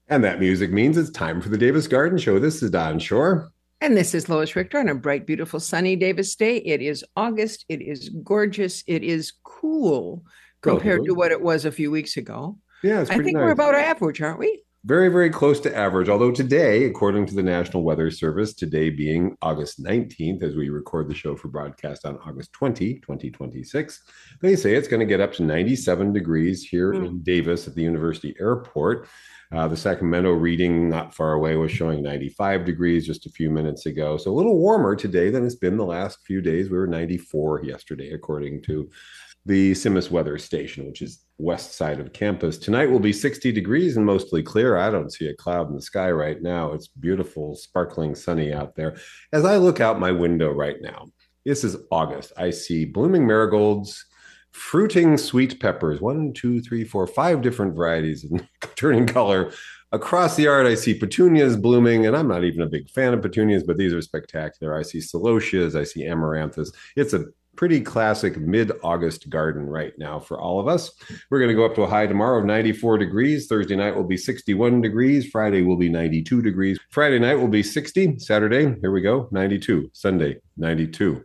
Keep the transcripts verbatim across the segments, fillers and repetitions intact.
And that music means it's time for the Davis Garden Show. This is Don Shore. And this is Lois Richter on a bright, beautiful, sunny Davis day. It is August. It is gorgeous. It is cool compared to Relatively. what it was a few weeks ago. Yeah, it's I pretty think we're nice. about average, aren't we? Very, very close to average. Although today, according to the National Weather Service, today being August nineteenth, as we record the show for broadcast on August twentieth, twenty twenty-six, they say it's going to get up to ninety-seven degrees here Mm. in Davis at the University Airport. Uh, the Sacramento reading not far away was showing ninety-five degrees just a few minutes ago. So a little warmer today than it's been the last few days. We were ninety-four yesterday, according to the Simis Weather Station, which is west side of campus. Tonight will be sixty degrees and mostly clear. I don't see a cloud in the sky right now. It's beautiful, sparkling sunny out there. As I look out my window right now, this is August. I see blooming marigolds, fruiting sweet peppers, one, two, three, four, five different varieties and turning color. Across the yard, I see petunias blooming, and I'm not even a big fan of petunias, but these are spectacular. I see celotias, I see amaranthus. It's a pretty classic mid-August garden right now for all of us. We're going to go up to a high tomorrow of ninety-four degrees. Thursday night will be sixty-one degrees. Friday will be ninety-two degrees. Friday night will be sixty. Saturday, here we go, ninety-two. Sunday, ninety-two.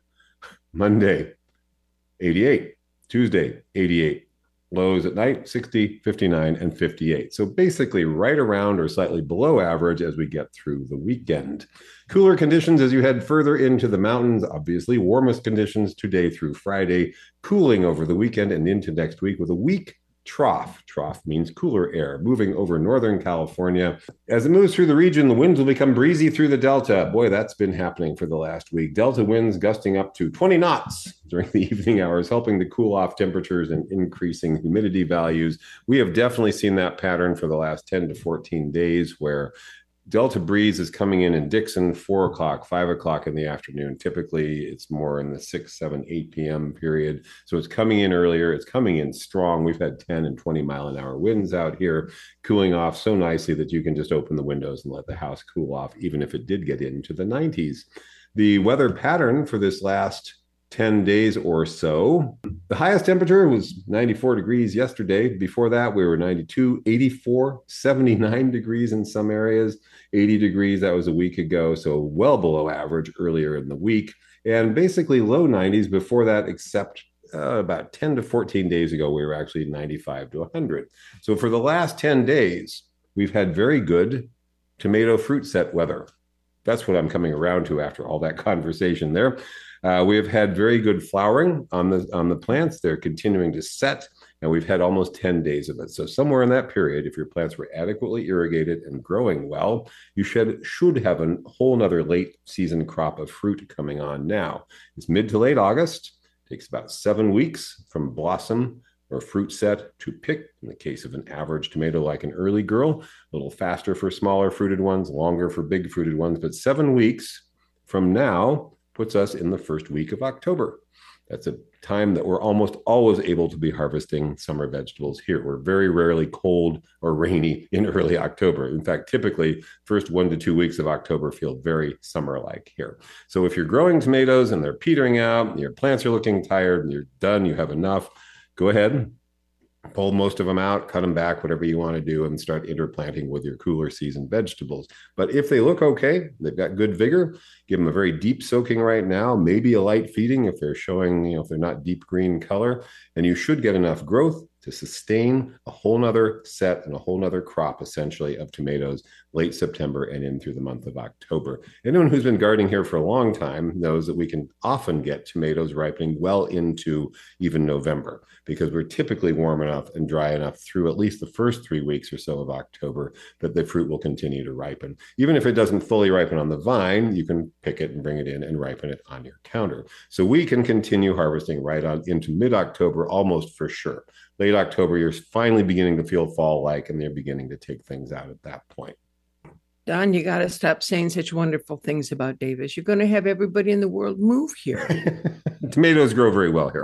Monday, eighty-eight. Tuesday, eighty-eight. Lows at night, sixty, fifty-nine, and fifty-eight. So basically right around or slightly below average as we get through the weekend. Cooler conditions as you head further into the mountains. Obviously, warmest conditions today through Friday, cooling over the weekend and into next week with a weak trough. Trough means cooler air moving over Northern California. As it moves through the region, the winds will become breezy through the Delta. Boy, that's been happening for the last week. Delta winds gusting up to twenty knots during the evening hours, helping to cool off temperatures and increasing humidity values. We have definitely seen that pattern for the last ten to fourteen days where Delta breeze is coming in in Dixon, four o'clock, five o'clock in the afternoon. Typically, it's more in the six, seven, eight p.m. period. So it's coming in earlier. It's coming in strong. We've had ten and twenty mile an hour winds out here, cooling off so nicely that you can just open the windows and let the house cool off, even if it did get into the nineties. The weather pattern for this last ten days or so. The highest temperature was ninety-four degrees yesterday. Before that, we were ninety-two, eighty-four, seventy-nine degrees in some areas, eighty degrees. That was a week ago. So well below average earlier in the week. And basically low nineties before that, except uh, about ten to fourteen days ago, we were actually ninety-five to one hundred. So for the last ten days, we've had very good tomato fruit set weather. That's what I'm coming around to after all that conversation there. Uh, we have had very good flowering on the on the plants. They're continuing to set, and we've had almost ten days of it. So somewhere in that period, if your plants were adequately irrigated and growing well, you should should have a whole nother late season crop of fruit coming on now. It's mid to late August. It takes about seven weeks from blossom or fruit set to pick. In the case of an average tomato, like an early girl, a little faster for smaller fruited ones, longer for big fruited ones, but seven weeks from now puts us in the first week of October. That's a time that we're almost always able to be harvesting summer vegetables here. We're very rarely cold or rainy in early October. In fact, typically, first one to two weeks of October feel very summer-like here. So if you're growing tomatoes and they're petering out, your plants are looking tired, and you're done, you have enough, go ahead, pull most of them out, cut them back, whatever you want to do, and start interplanting with your cooler season vegetables. But if they look okay, they've got good vigor, give them a very deep soaking right now, maybe a light feeding if they're showing, you know, if they're not deep green color, and you should get enough growth to sustain a whole nother set and a whole nother crop, essentially, of tomatoes late September and in through the month of October. Anyone who's been gardening here for a long time knows that we can often get tomatoes ripening well into even November because we're typically warm enough and dry enough through at least the first three weeks or so of October that the fruit will continue to ripen. Even if it doesn't fully ripen on the vine, you can pick it and bring it in and ripen it on your counter. So we can continue harvesting right on into mid-October almost for sure. Late October, you're finally beginning to feel fall-like, and they're beginning to take things out at that point. Don, you got to stop saying such wonderful things about Davis. You're going to have everybody in the world move here. Tomatoes grow very well here.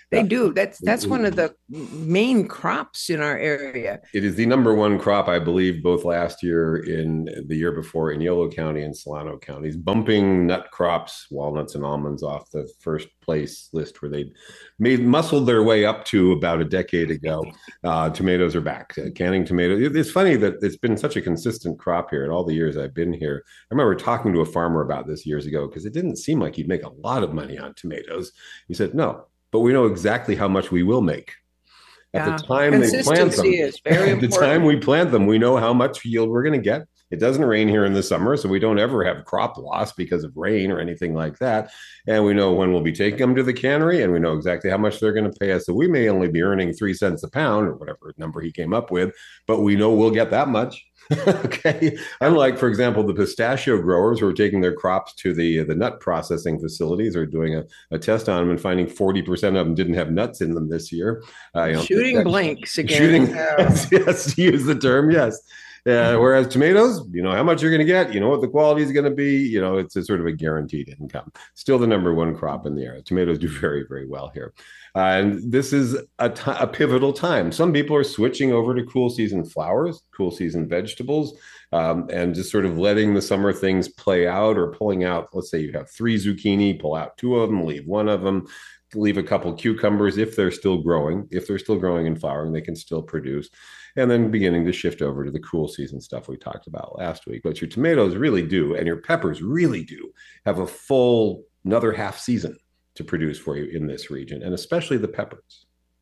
They do. That's that's one of the main crops in our area. It is the number one crop, I believe, both last year and the year before in Yolo County and Solano counties, bumping nut crops, walnuts and almonds off the first place list where they made muscled their way up to about a decade ago. Uh, tomatoes are back. Uh, canning tomatoes. It's funny that it's been such a consistent crop here in all the years I've been here. I remember talking to a farmer about this years ago because it didn't seem like he'd make a lot of money on tomatoes. He said, no, but we know exactly how much we will make. At yeah. the time they plant them, is very at the time we plant them, we know how much yield we're going to get. It doesn't rain here in the summer, so we don't ever have crop loss because of rain or anything like that. And we know when we'll be taking them to the cannery, and we know exactly how much they're going to pay us. So we may only be earning three cents a pound or whatever number he came up with, but we know we'll get that much. Okay. Unlike, for example, the pistachio growers who are taking their crops to the the nut processing facilities or doing a, a test on them and finding forty percent of them didn't have nuts in them this year. Uh, you know, shooting blanks again. Shooting, yes, yes, to use the term, yes. Uh, whereas tomatoes, you know how much you're going to get, you know what the quality is going to be, you know, it's a sort of a guaranteed income. Still the number one crop in the area. Tomatoes do very, very well here. Uh, and this is a, t- a pivotal time. Some people are switching over to cool season flowers, cool season vegetables, um, and just sort of letting the summer things play out or pulling out. Let's say you have three zucchini, pull out two of them, leave one of them, leave a couple cucumbers if they're still growing. If they're still growing and flowering, they can still produce. And then beginning to shift over to the cool season stuff we talked about last week. But your tomatoes really do, and your peppers really do have a full another half season to produce for you in this region, and especially the peppers.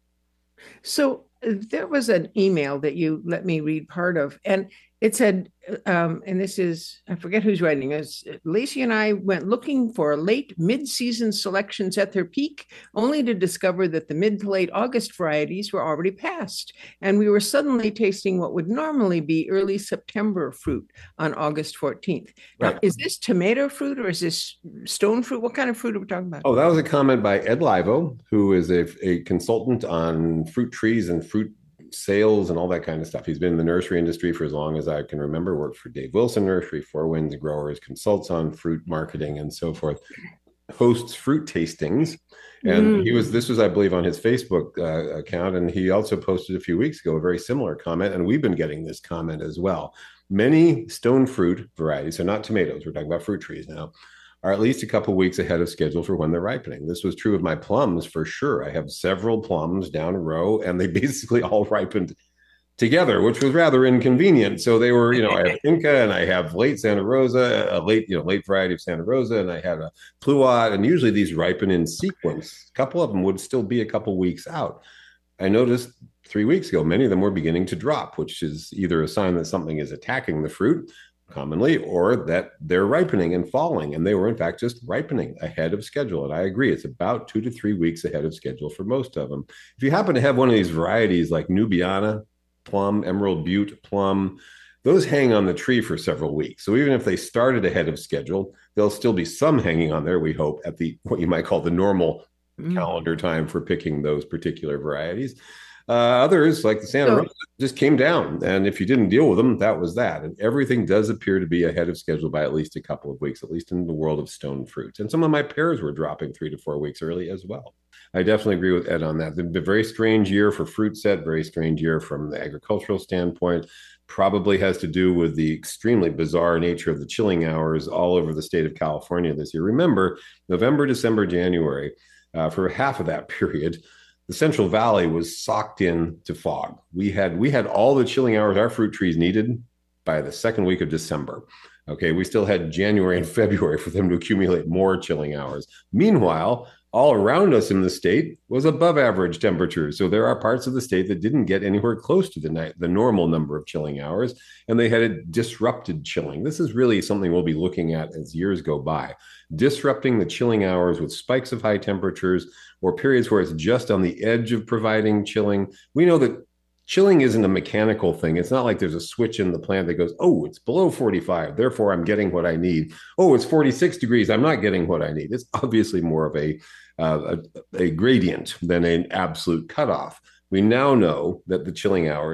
So there was an email that you let me read part of, and it said, um, and this is, I forget who's writing this, Lacey and I went looking for late mid-season selections at their peak, only to discover that the mid to late August varieties were already past. And we were suddenly tasting what would normally be early September fruit on August fourteenth. Right. Now, is this tomato fruit or is this stone fruit? What kind of fruit are we talking about? Oh, that was a comment by Ed Livo, who is a, a consultant on fruit trees and fruit sales and all that kind of stuff. He's been in the nursery industry for as long as I can remember, worked for Dave Wilson Nursery, Four Winds Growers, consults on fruit marketing and so forth, hosts fruit tastings. And mm. he was, this was, I believe, on his Facebook uh, account. And he also posted a few weeks ago a very similar comment. And we've been getting this comment as well. Many stone fruit varieties, so not tomatoes, we're talking about fruit trees now, are at least a couple of weeks ahead of schedule for when they're ripening. This was true of my plums for sure. I have several plums down a row, and they basically all ripened together, which was rather inconvenient. So they were, you know, I have Inca and I have late Santa Rosa, a late, you know, late variety of Santa Rosa, and I had a Pluot, and usually these ripen in sequence. A couple of them would still be a couple weeks out. I noticed three weeks ago, many of them were beginning to drop, which is either a sign that something is attacking the fruit commonly, or that they're ripening and falling. And they were, in fact, just ripening ahead of schedule. And I agree, it's about two to three weeks ahead of schedule for most of them. If you happen to have one of these varieties like Nubiana plum, Emerald Butte plum, those hang on the tree for several weeks. So even if they started ahead of schedule, there'll still be some hanging on there, we hope, at the what you might call the normal mm. calendar time for picking those particular varieties. Uh, others, like the Santa so, Rosa, just came down. And if you didn't deal with them, that was that. And everything does appear to be ahead of schedule by at least a couple of weeks, at least in the world of stone fruits. And some of my pears were dropping three to four weeks early as well. I definitely agree with Ed on that. It's been a very strange year for fruit set, very strange year from the agricultural standpoint. Probably has to do with the extremely bizarre nature of the chilling hours all over the state of California this year. Remember, November, December, January, uh, for half of that period, the Central Valley was socked in to fog. We had we had all the chilling hours our fruit trees needed by the second week of December. Okay, we still had January and February for them to accumulate more chilling hours. Meanwhile, all around us in the state was above average temperatures. So there are parts of the state that didn't get anywhere close to the night, the normal number of chilling hours, and they had a disrupted chilling. This is really something we'll be looking at as years go by. Disrupting the chilling hours with spikes of high temperatures or periods where it's just on the edge of providing chilling. We know that chilling isn't a mechanical thing. It's not like there's a switch in the plant that goes, oh, it's below forty-five, therefore I'm getting what I need. Oh, it's forty-six degrees, I'm not getting what I need. It's obviously more of a, uh, a, a gradient than an absolute cutoff. We now know that the chilling hours that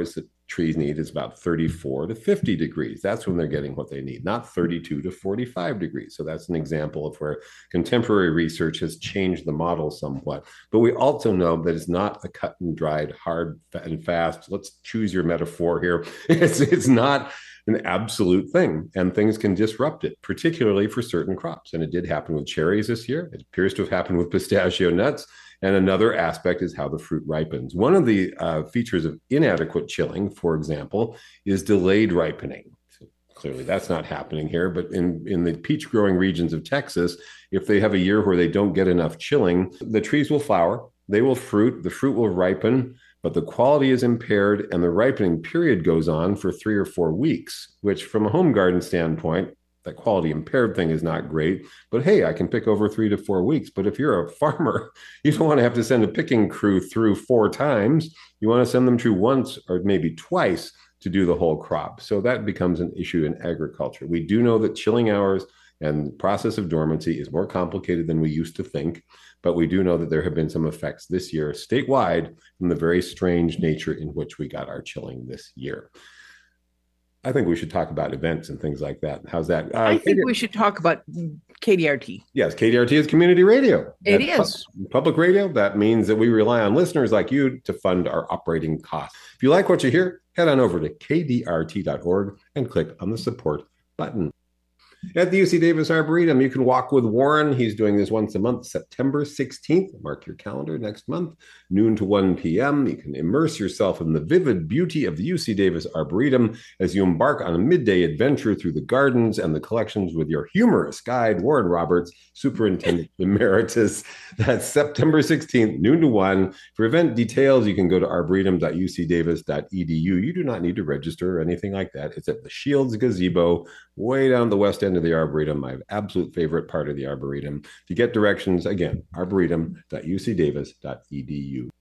trees need is about thirty-four to fifty degrees. That's when they're getting what they need, not thirty-two to forty-five degrees. So that's an example of where contemporary research has changed the model somewhat. But we also know that it's not a cut and dried, hard and fast. Let's choose your metaphor here. It's, it's not an absolute thing, and things can disrupt it, particularly for certain crops. And it did happen with cherries this year. It appears to have happened with pistachio nuts. And another aspect is how the fruit ripens. One of the uh, features of inadequate chilling, for example, is delayed ripening. So clearly that's not happening here, but in, in the peach growing regions of Texas, if they have a year where they don't get enough chilling, the trees will flower, they will fruit, the fruit will ripen, but the quality is impaired and the ripening period goes on for three or four weeks, which from a home garden standpoint, that quality impaired thing is not great, but hey, I can pick over three to four weeks. But if you're a farmer, you don't want to have to send a picking crew through four times. You want to send them through once or maybe twice to do the whole crop. So that becomes an issue in agriculture. We do know that chilling hours and the process of dormancy is more complicated than we used to think, but we do know that there have been some effects this year statewide from the very strange nature in which we got our chilling this year. I think we should talk about events and things like that. How's that? Uh, I think K D R- we should talk about K D R T. Yes, K D R T is community radio. It That's is. Pu- public radio. That means that we rely on listeners like you to fund our operating costs. If you like what you hear, head on over to K D R T dot org and click on the support button. At the U C Davis Arboretum, you can walk with Warren. He's doing this once a month, September sixteenth. Mark your calendar next month, noon to one p.m. You can immerse yourself in the vivid beauty of the U C Davis Arboretum as you embark on a midday adventure through the gardens and the collections with your humorous guide, Warren Roberts, Superintendent Emeritus. That's September sixteenth, noon to one. For event details, you can go to arboretum dot u c davis dot e d u. You do not need to register or anything like that. It's at the Shields Gazebo, way down the west end of the Arboretum, my absolute favorite part of the Arboretum. To get directions, again, arboretum dot u c davis dot e d u.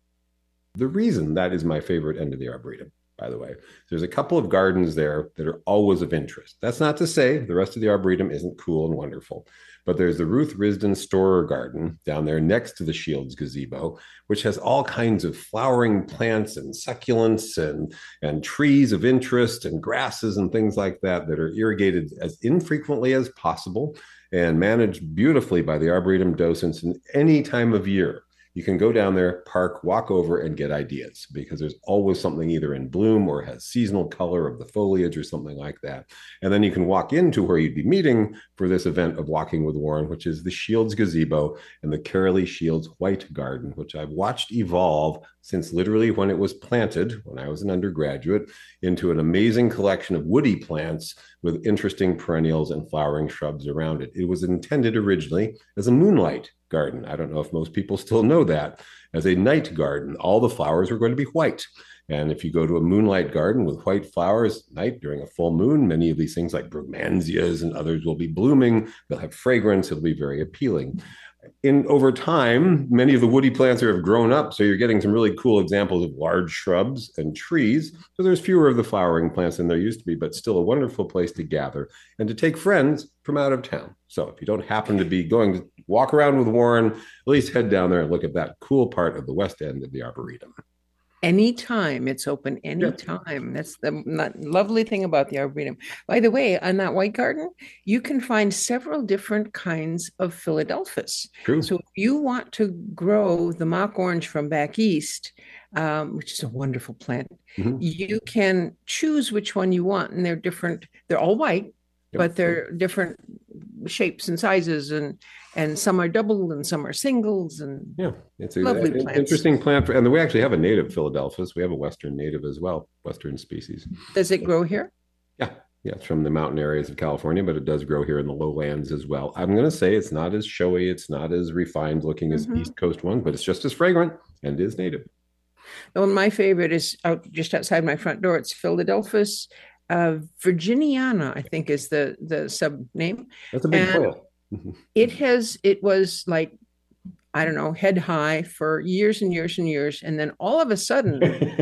The reason that is my favorite end of the Arboretum, by the way, there's a couple of gardens there that are always of interest. That's not to say the rest of the Arboretum isn't cool and wonderful, but there's the Ruth Risdon Storer Garden down there next to the Shields Gazebo, which has all kinds of flowering plants and succulents and, and trees of interest and grasses and things like that that are irrigated as infrequently as possible and managed beautifully by the Arboretum docents in any time of year. You can go down there, park, walk over, and get ideas because there's always something either in bloom or has seasonal color of the foliage or something like that. And then you can walk into where you'd be meeting for this event of Walking with Warren, which is the Shields Gazebo and the Carolee Shields White Garden, which I've watched evolve since literally when it was planted, when I was an undergraduate, into an amazing collection of woody plants with interesting perennials and flowering shrubs around it. It was intended originally as a moonlight garden. I don't know if most people still know that. As a night garden, all the flowers were going to be white. And if you go to a moonlight garden with white flowers at night during a full moon, many of these things like brugmansias and others will be blooming. They'll have fragrance. It'll be very appealing. In over time, many of the woody plants have grown up, so you're getting some really cool examples of large shrubs and trees. So there's fewer of the flowering plants than there used to be, but still a wonderful place to gather and to take friends from out of town. So if you don't happen to be going to walk around with Warren, at least head down there and look at that cool part of the west end of the Arboretum. Anytime it's open, anytime. Yeah. That's the lovely thing about the Arboretum. By the way, on that white garden, you can find several different kinds of Philadelphus. True. So if you want to grow the mock orange from back east, um, which is a wonderful plant, mm-hmm. you can choose which one you want, and they're different. They're all white, yep. but they're different shapes and sizes, and and some are double and some are singles, and yeah, it's a lovely an plants. Interesting plant. For, and we actually have a native Philadelphus. We have a Western native as well, Western species. Does it grow here? Yeah, yeah, it's from the mountain areas of California, but it does grow here in the lowlands as well. I'm going to say it's not as showy, it's not as refined looking as mm-hmm. East Coast one, but it's just as fragrant and is native. Well, my favorite is out just outside my front door. It's Philadelphus uh, virginiana, I think is the the sub name. That's a big and plant. It has, it was like, I don't know, head high for years and years and years. And then all of a sudden,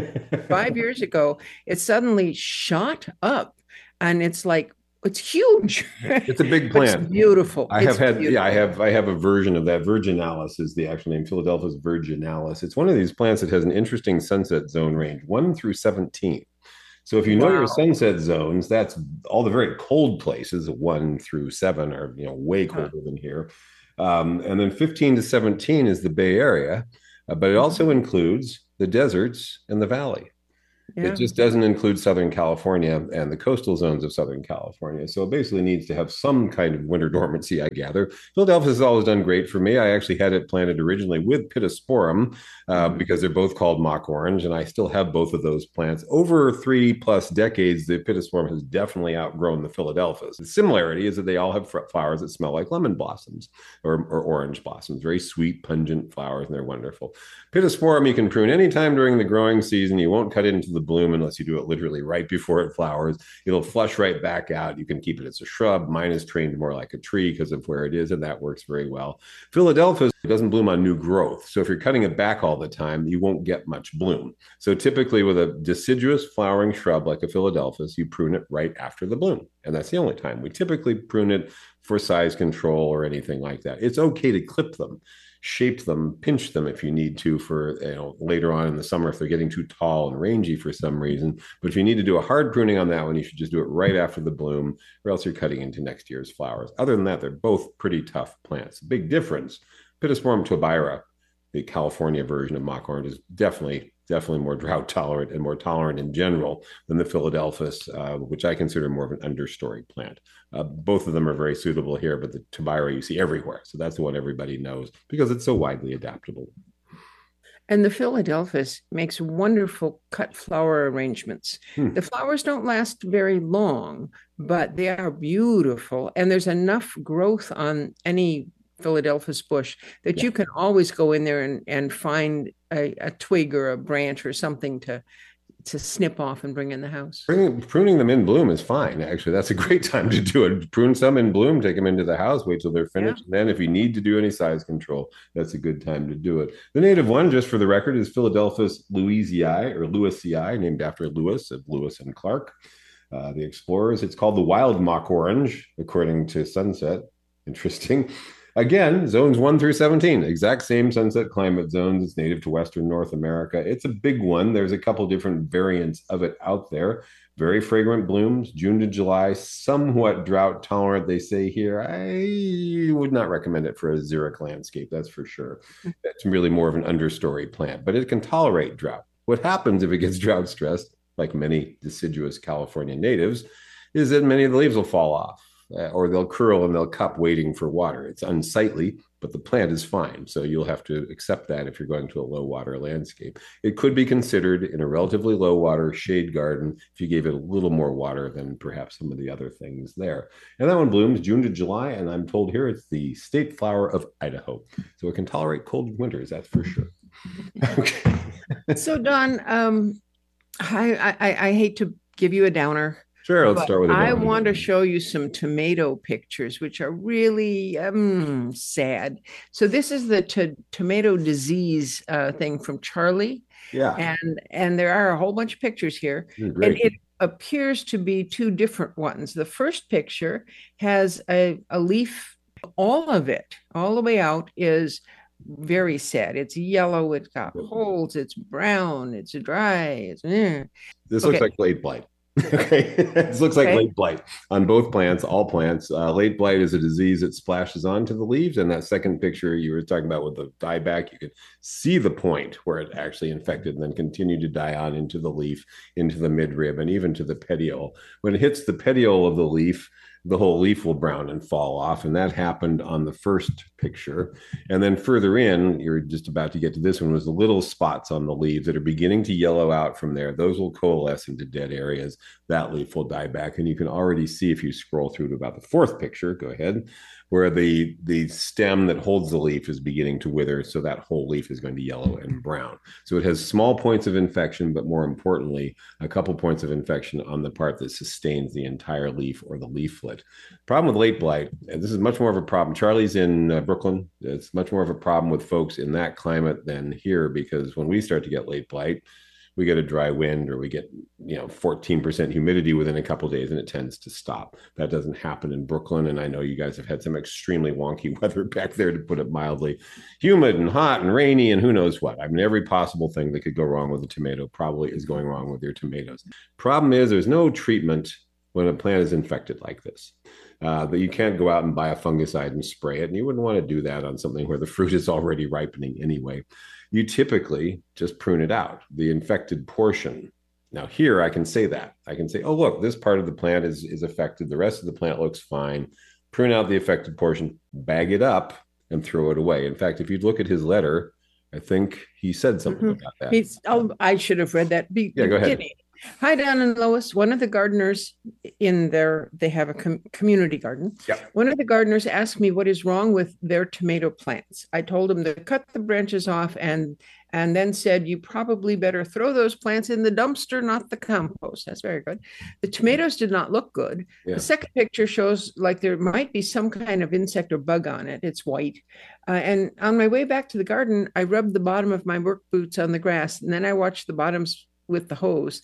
five years ago, it suddenly shot up and it's like, it's huge. It's a big plant. It's beautiful. I it's have had, beautiful. yeah, I have, I have a version of that. Virginalis is the actual name. Philadelphus virginalis. It's one of these plants that has an interesting sunset zone range, one through seventeen. So if you know your Wow. sunset zones, that's all the very cold places, one through seven are, you know, way Huh. colder than here. Um, and then fifteen to seventeen is the Bay Area, uh, but it also Mhm. includes the deserts and the valley. It Yeah. just doesn't include Southern California and the coastal zones of Southern California. So it basically needs to have some kind of winter dormancy, I gather. Philadelphia has always done great for me. I actually had it planted originally with Pittosporum uh, Mhm. because they're both called mock orange, and I still have both of those plants. Over three plus decades, the Pittosporum has definitely outgrown the Philadelphus. The similarity is that they all have flowers that smell like lemon blossoms or, or orange blossoms, very sweet, pungent flowers, and they're wonderful. Pittosporum you can prune anytime during the growing season. You won't cut it into the bloom unless you do it literally right before it flowers. It'll flush right back out. You can keep it as a shrub. Mine is trained more like a tree because of where it is, and that works very well. Philadelphus doesn't bloom on new growth. So if you're cutting it back all the time, you won't get much bloom. So typically with a deciduous flowering shrub like a Philadelphus, you prune it right after the bloom. And that's the only time. We typically prune it for size control or anything like that. It's okay to clip them, shape them, pinch them if you need to for, you know, later on in the summer if they're getting too tall and rangy for some reason. But if you need to do a hard pruning on that one, you should just do it right after the bloom, or else you're cutting into next year's flowers. Other than that, they're both pretty tough plants. Big difference. Pittosporum tobira, the California version of mock orange, is definitely definitely more drought tolerant and more tolerant in general than the Philadelphus, uh, which I consider more of an understory plant. Uh, both of them are very suitable here, but the tobira you see everywhere. So that's the one everybody knows because it's so widely adaptable. And the Philadelphus makes wonderful cut flower arrangements. Hmm. The flowers don't last very long, but they are beautiful. And there's enough growth on any Philadelphus bush that Yeah. you can always go in there and, and find a, a twig or a branch or something to, to snip off and bring in the house. Pruning, pruning them in bloom is fine. Actually, that's a great time to do it. Prune some in bloom, take them into the house, wait till they're Yeah. finished. And then, if you need to do any size control, that's a good time to do it. The native one, just for the record, is Philadelphus louisii or lewisii, named after Lewis of Lewis and Clark, uh, the explorers. It's called the wild mock orange, according to Sunset. Interesting. Again, zones one through seventeen, exact same sunset climate zones. It's native to Western North America. It's a big one. There's a couple different variants of it out there. Very fragrant blooms, June to July, somewhat drought tolerant, they say here. I would not recommend it for a xeric landscape, that's for sure. It's really more of an understory plant, but it can tolerate drought. What happens if it gets drought stressed, like many deciduous California natives, is that many of the leaves will fall off, uh, or they'll curl and they'll cup waiting for water. It's unsightly, but the plant is fine. So you'll have to accept that if you're going to a low water landscape. It could be considered in a relatively low water shade garden if you gave it a little more water than perhaps some of the other things there. And that one blooms June to July, and I'm told here it's the state flower of Idaho. So it can tolerate cold winters, that's for sure. Okay. So, Don, um, I, I, I hate to give you a downer, Sure, let's but start with a I down. want to show you some tomato pictures, which are really um, sad. So this is the t- tomato disease uh, thing from Charlie, Yeah, and and there are a whole bunch of pictures here, and great. it appears to be two different ones. The first picture has a, a leaf, all of it, all the way out is very sad. It's yellow, it's got holes, it's brown, it's dry, it's eh. This looks Okay, like late blight. Okay, this looks like okay. late blight on both plants, all plants. Uh, late blight is a disease that splashes onto the leaves. And that second picture you were talking about with the dieback, you could see the point where it actually infected and then continued to die on into the leaf, into the midrib, and even to the petiole. When it hits the petiole of the leaf, the whole leaf will brown and fall off. And that happened on the first picture. And then further in, you're just about to get to this one, was the little spots on the leaves that are beginning to yellow out from there. Those will coalesce into dead areas. That leaf will die back. And you can already see if you scroll through to about the fourth picture, go ahead, where the, the stem that holds the leaf is beginning to wither. So that whole leaf is going to yellow and brown. So it has small points of infection, but more importantly, a couple points of infection on the part that sustains the entire leaf or the leaflet. Problem with late blight, and this is much more of a problem. Charlie's in uh, Brooklyn. It's much more of a problem with folks in that climate than here, because when we start to get late blight, we get a dry wind or we get, you know, fourteen percent humidity within a couple of days and it tends to stop. That doesn't happen in Brooklyn. And I know you guys have had some extremely wonky weather back there, to put it mildly. Humid and hot and rainy and who knows what. I mean, every possible thing that could go wrong with a tomato probably is going wrong with your tomatoes. Problem is, there's no treatment when a plant is infected like this. Uh, that you can't go out and buy a fungicide and spray it. And you wouldn't want to do that on something where the fruit is already ripening anyway. You typically just prune it out, the infected portion. Now here I can say that. I can say, oh, look, this part of the plant is, is affected. The rest of the plant looks fine. Prune out the affected portion, bag it up, and throw it away. In fact, if you look at his letter, I think he said something mm-hmm. about that. He's, oh, I should have read that. Be- yeah, go ahead. Hi, Don and Lois. One of the gardeners in their, they have a com- community garden. Yep. One of the gardeners asked me what is wrong with their tomato plants. I told him to cut the branches off and and then said, you probably better throw those plants in the dumpster, not the compost. That's very good. The tomatoes did not look good. Yeah. The second picture shows like there might be some kind of insect or bug on it. It's white. Uh, and on my way back to the garden, I rubbed the bottom of my work boots on the grass, and then I watched the bottoms with the hose.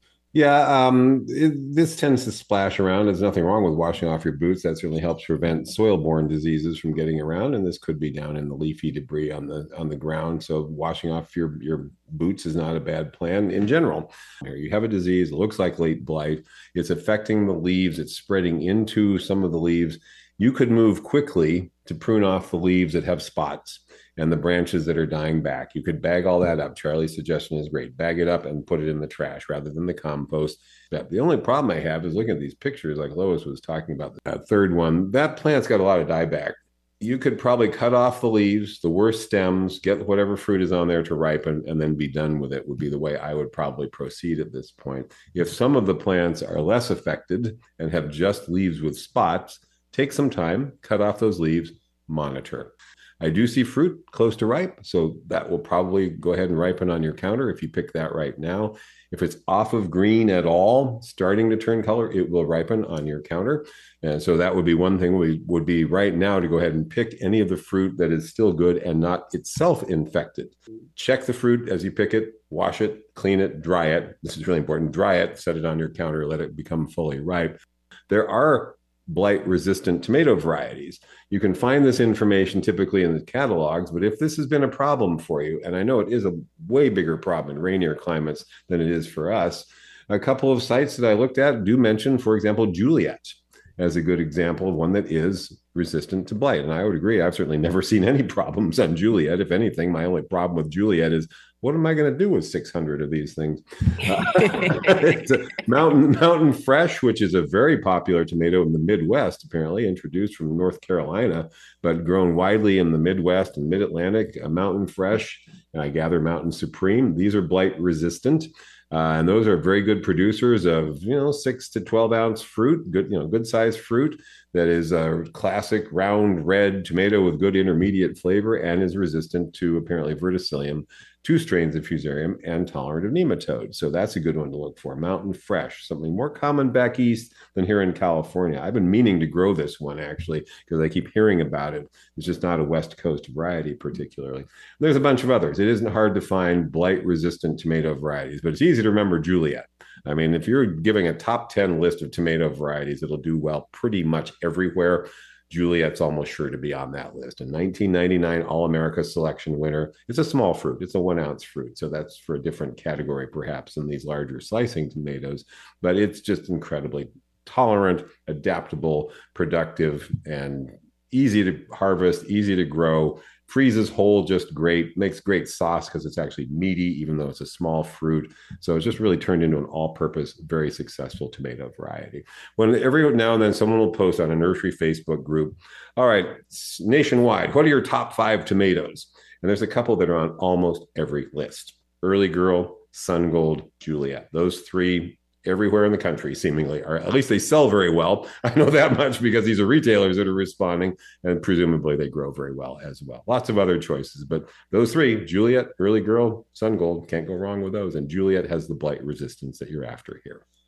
Yeah, um, it, this tends to splash around. There's nothing wrong with washing off your boots. That certainly helps prevent soil-borne diseases from getting around. And this could be down in the leafy debris on the on the ground. So washing off your, your boots is not a bad plan in general. You have a disease, it looks like late blight. It's affecting the leaves. It's spreading into some of the leaves. You could move quickly to prune off the leaves that have spots and the branches that are dying back. You could bag all that up. Charlie's suggestion is great. Bag it up and put it in the trash rather than the compost. But the only problem I have is looking at these pictures, like Lois was talking about, that third one, that plant's got a lot of dieback. You could probably cut off the leaves, the worst stems, get whatever fruit is on there to ripen, and then be done with it would be the way I would probably proceed at this point. If some of the plants are less affected and have just leaves with spots, take some time, cut off those leaves, monitor. I do see fruit close to ripe, so that will probably go ahead and ripen on your counter if you pick that right now. If it's off of green at all, starting to turn color, it will ripen on your counter. And so that would be one thing we would be right now to go ahead and pick any of the fruit that is still good and not itself infected. Check the fruit as you pick it, wash it, clean it, dry it. This is really important. Dry it, set it on your counter, let it become fully ripe. There are blight-resistant tomato varieties. You can find this information typically in the catalogs, but if this has been a problem for you, and I know it is a way bigger problem in rainier climates than it is for us, a couple of sites that I looked at do mention, for example, Juliet as a good example of one that is resistant to blight. And I would agree, I've certainly never seen any problems on Juliet. If anything, my only problem with Juliet is, what am I going to do with six hundred of these things? Uh, it's a mountain, mountain Fresh, which is a very popular tomato in the Midwest, apparently introduced from North Carolina, but grown widely in the Midwest and Mid-Atlantic. A Mountain Fresh, and I gather Mountain Supreme. These are blight resistant. Uh, and those are very good producers of, you know, six to twelve ounce fruit, good, you know, good sized fruit that is a classic round red tomato with good intermediate flavor and is resistant to apparently verticillium, two strains of Fusarium, and tolerant of nematodes. So that's a good one to look for. Mountain Fresh, something more common back east than here in California. I've been meaning to grow this one actually because I keep hearing about it. It's just not a West Coast variety particularly. There's a bunch of others. It isn't hard to find blight-resistant tomato varieties, but it's easy to remember Juliet. I mean, if you're giving a top ten list of tomato varieties, it'll do well pretty much everywhere. Juliet's almost sure to be on that list. A nineteen ninety-nine All-America Selection winner. It's a small fruit. It's a one-ounce fruit. So that's for a different category, perhaps, than these larger slicing tomatoes. But it's just incredibly tolerant, adaptable, productive, and easy to harvest, easy to grow. Freezes whole just great, makes great sauce because it's actually meaty, even though it's a small fruit. So it's just really turned into an all-purpose, very successful tomato variety. When every now and then someone will post on a nursery Facebook group, all right, nationwide, what are your top five tomatoes? And there's a couple that are on almost every list. Early Girl, Sun Gold, Juliet. Those three everywhere in the country, seemingly, or at least they sell very well. I know that much because these are retailers that are responding, and presumably they grow very well as well. Lots of other choices, but those three, Juliet, Early Girl, Sun Gold, can't go wrong with those. And Juliet has the blight resistance that you're after here.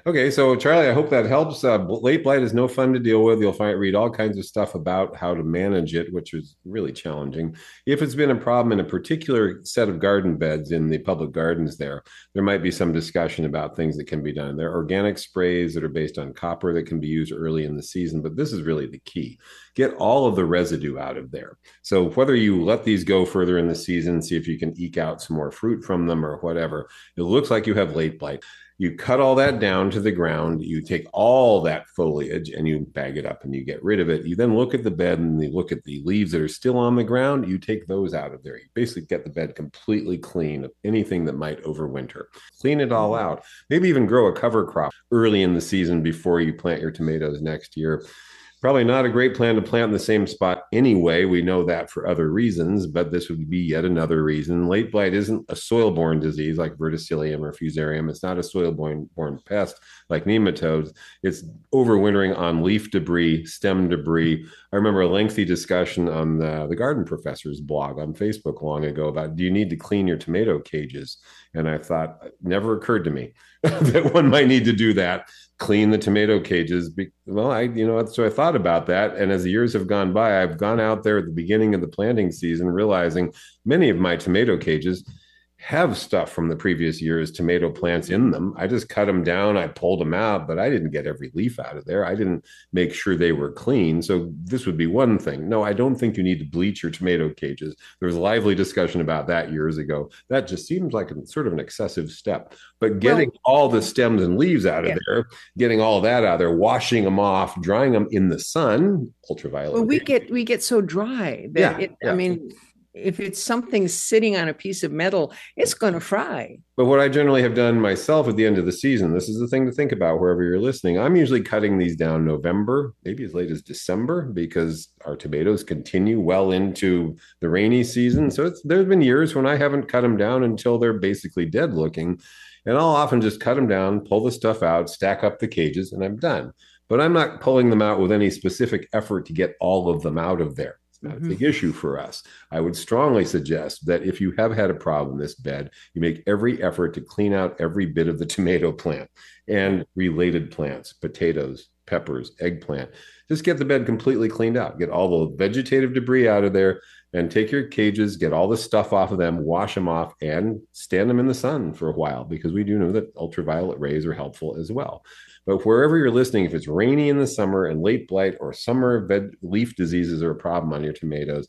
Okay, so Charlie, I hope that helps. Uh, late blight is no fun to deal with. You'll find read all kinds of stuff about how to manage it, which is really challenging. If it's been a problem in a particular set of garden beds in the public gardens there, there might be some discussion about things that can be done. There are organic sprays that are based on copper that can be used early in the season, but this is really the key. Get all of the residue out of there. So whether you let these go further in the season, see if you can eke out some more fruit from them or whatever, it looks like you have late blight. You cut all that down to the ground. You take all that foliage and you bag it up and you get rid of it. You then look at the bed and you look at the leaves that are still on the ground. You take those out of there. You basically get the bed completely clean of anything that might overwinter. Clean it all out. Maybe even grow a cover crop early in the season before you plant your tomatoes next year. Probably not a great plan to plant in the same spot anyway. We know that for other reasons, but this would be yet another reason. Late blight isn't a soil-borne disease like verticillium or fusarium. It's not a soil-borne pest like nematodes. It's overwintering on leaf debris, stem debris. I remember a lengthy discussion on the, the garden professor's blog on Facebook long ago about, do you need to clean your tomato cages? And I thought, it never occurred to me that one might need to do that. Clean the tomato cages. Well, I, you know, so I thought about that. And as the years have gone by, I've gone out there at the beginning of the planting season, realizing many of my tomato cages have stuff from the previous year's tomato plants in them. I just cut them down. I pulled them out, but I didn't get every leaf out of there. I didn't make sure they were clean. So this would be one thing. No, I don't think you need to bleach your tomato cages. There was a lively discussion about that years ago. That just seems like a sort of an excessive step. But getting well, all the stems and leaves out of yeah. there, getting all that out of there, washing them off, drying them in the sun, ultraviolet. Well, we get we get so dry that yeah, it, yeah. I mean. If it's something sitting on a piece of metal, it's going to fry. But what I generally have done myself at the end of the season, this is the thing to think about wherever you're listening. I'm usually cutting these down November, maybe as late as December, because our tomatoes continue well into the rainy season. So it's, there's been years when I haven't cut them down until they're basically dead looking. And I'll often just cut them down, pull the stuff out, stack up the cages, and I'm done. But I'm not pulling them out with any specific effort to get all of them out of there. Not a big issue for us. I would strongly suggest that if you have had a problem in this bed, you make every effort to clean out every bit of the tomato plant and related plants, potatoes, peppers, eggplant. Just get the bed completely cleaned out. Get all the vegetative debris out of there and take your cages, get all the stuff off of them, wash them off, and stand them in the sun for a while, because we do know that ultraviolet rays are helpful as well. But wherever you're listening, if it's rainy in the summer and late blight or summer veg- leaf diseases are a problem on your tomatoes,